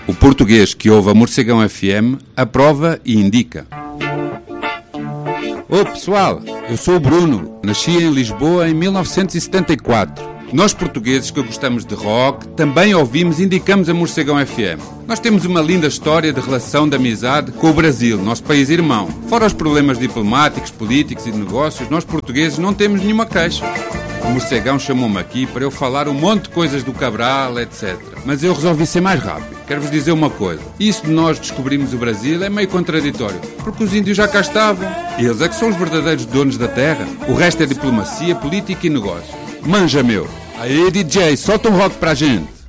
O português que ouve a Morcegão FM aprova e indica. Ô pessoal, eu sou o Bruno, nasci em Lisboa em 1974. Nós portugueses que gostamos de rock também ouvimos e indicamos a Morcegão FM. Nós temos uma linda história de relação de amizade com o Brasil, nosso país irmão. Fora os problemas diplomáticos, políticos e de negócios, nós portugueses não temos nenhuma queixa. O Morcegão chamou-me aqui para eu falar um monte de coisas do Cabral, etc. Mas eu resolvi ser mais rápido. Quero-vos dizer uma coisa. Isso de nós descobrirmos o Brasil é meio contraditório, porque os índios já cá estavam. Eles é que são os verdadeiros donos da terra. O resto é diplomacia, política e negócio. Manja, meu! Aí, DJ, solta um rock para a gente!